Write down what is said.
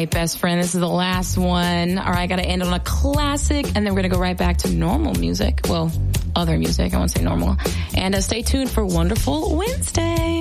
right, best friend. This is the last one. All right, got to end on a classic, and then we're going to go right back to normal music. Well, other music. I won't say normal. And stay tuned for Wonderful Wednesday.